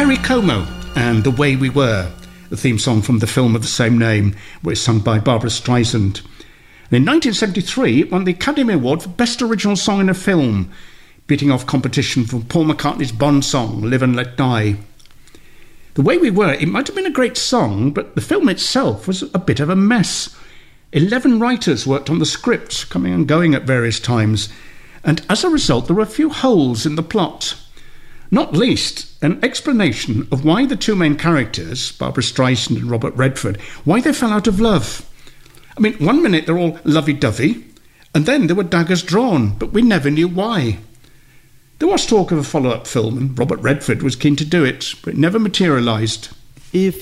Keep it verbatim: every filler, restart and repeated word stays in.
Perry Como and The Way We Were, the theme song from the film of the same name, was sung by Barbra Streisand. And in nineteen seventy-three, it won the Academy Award for Best Original Song in a Film, beating off competition from Paul McCartney's Bond song, Live and Let Die. The Way We Were, it might have been a great song, but the film itself was a bit of a mess. Eleven writers worked on the script, coming and going at various times, and as a result there were a few holes in the plot. Not least, an explanation of why the two main characters, Barbra Streisand and Robert Redford, why they fell out of love. I mean, one minute they're all lovey-dovey, and then there were daggers drawn, but we never knew why. There was talk of a follow-up film, and Robert Redford was keen to do it, but it never materialised. If